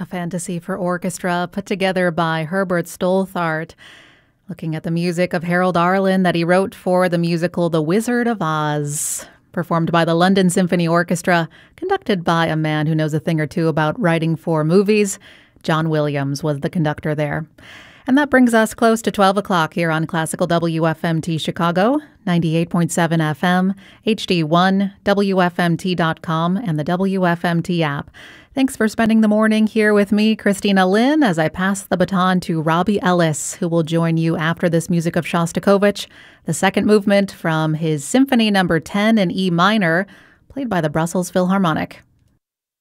a fantasy for orchestra put together by Herbert Stolthart, looking at the music of Harold Arlen that he wrote for the musical The Wizard of Oz, performed by the London Symphony Orchestra, conducted by a man who knows a thing or two about writing for movies. John Williams was the conductor there. And that brings us close to 12 o'clock here on Classical WFMT Chicago, 98.7 FM, HD1, WFMT.com, and the WFMT app. Thanks for spending the morning here with me, Christina Lynn, as I pass the baton to Robbie Ellis, who will join you after this music of Shostakovich, the second movement from his Symphony No. 10 in E minor, played by the Brussels Philharmonic.